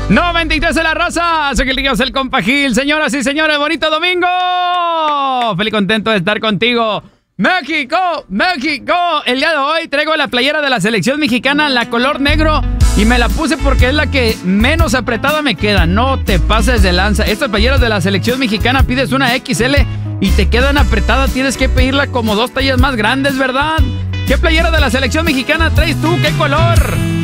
93 de la raza, soy el compa Gil. Señoras y señores, bonito domingo. Feliz contento de estar contigo. México, México. El día de hoy traigo la playera de la selección mexicana, la color negro. Y me la puse porque es la que menos apretada me queda. No te pases de lanza. Estas playeras de la selección mexicana pides una XL y te quedan apretadas. Tienes que pedirla como 2 tallas más grandes, ¿verdad? ¿Qué playera de la selección mexicana traes tú? ¿Qué color?